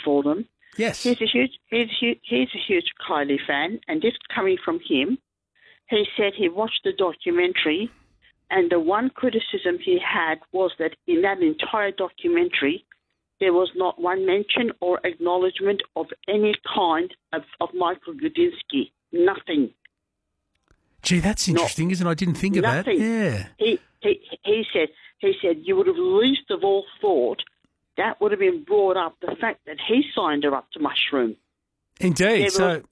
for them. Yes. He's a huge Kylie fan, and this coming from him, he said he watched the documentary, and the one criticism he had was that in that entire documentary, there was not one mention or acknowledgement of any kind of Michael Gudinski. Nothing. Gee, that's interesting, isn't it? I didn't think of that. Yeah. He said you would have least of all thought that would have been brought up, the fact that he signed her up to Mushroom. Indeed.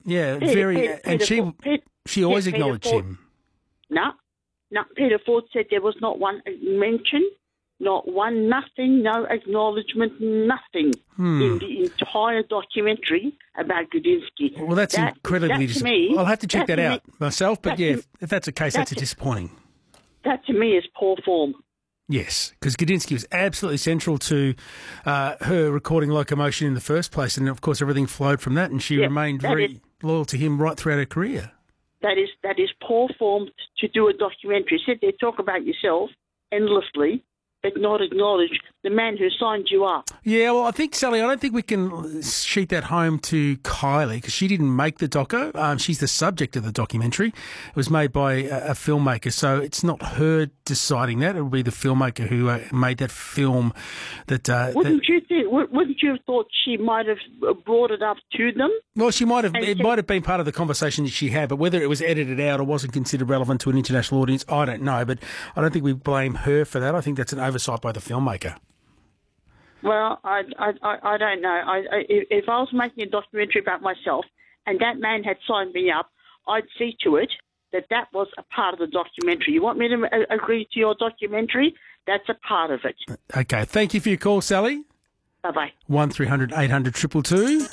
She always acknowledged him. No, Peter Ford said there was not one mention, not one, nothing, no acknowledgement, nothing in the entire documentary about Gudinski. Well, that's incredibly disappointing. I'll have to check that out myself, but if that's the case, that's disappointing. That to me is poor form. Yes, because Gudinski was absolutely central to her recording Locomotion in the first place, and of course everything flowed from that, and she remained very loyal to him right throughout her career. That is poor form to do a documentary. Sit there, talk about yourself endlessly, but not acknowledge the man who signed you up. Yeah, well, I think, Sally, I don't think we can sheet that home to Kylie because she didn't make the doco. She's the subject of the documentary. It was made by a filmmaker, so it's not her deciding that. It will be the filmmaker who made that film. Wouldn't you have thought she might have brought it up to them? Well, she might have. It might have been part of the conversation that she had, but whether it was edited out or wasn't considered relevant to an international audience, I don't know. But I don't think we blame her for that. I think that's an oversight by the filmmaker. Well, I don't know. If I was making a documentary about myself and that man had signed me up, I'd see to it that was a part of the documentary. You want me to agree to your documentary? That's a part of it. Okay. Thank you for your call, Sally. Bye-bye. 1300 800 222.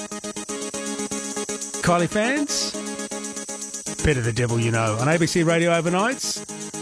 Kylie fans, better the devil you know on ABC Radio Overnights.